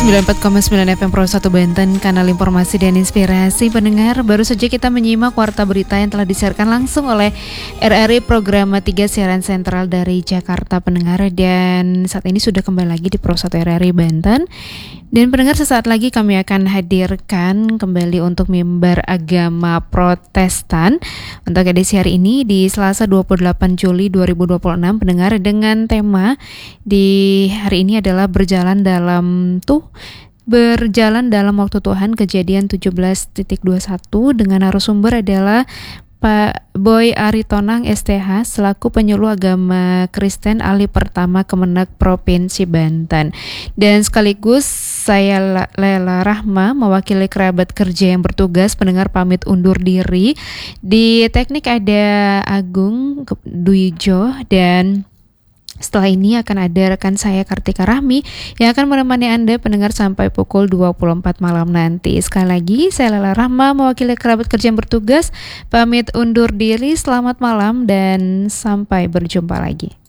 94,9 FM Pro 1 Banten, kanal informasi dan inspirasi pendengar. Baru saja kita menyimak warta berita yang telah disiarkan langsung oleh RRI Program 3 Siaran Sentral dari Jakarta pendengar. Dan saat ini sudah kembali lagi di Pro 1 RRI Banten. Dan pendengar, sesaat lagi kami akan hadirkan kembali untuk mimbar agama Protestan untuk edisi hari ini di Selasa 28 Juli 2026 pendengar, dengan tema di hari ini adalah berjalan dalam waktu Tuhan, Kejadian 17.21, dengan narasumber adalah Pak Boy Aritonang STH selaku penyuluh agama Kristen ahli pertama Kemenak Provinsi Banten. Dan sekaligus saya Lela Rahma mewakili kerabat kerja yang bertugas pendengar pamit undur diri. Di teknik ada Agung Duijo, dan setelah ini akan ada rekan saya Kartika Rahmi yang akan menemani Anda pendengar sampai pukul 24 malam nanti. Sekali lagi saya Lela Rahma mewakili kerabat kerja yang bertugas pamit undur diri. Selamat malam dan sampai berjumpa lagi.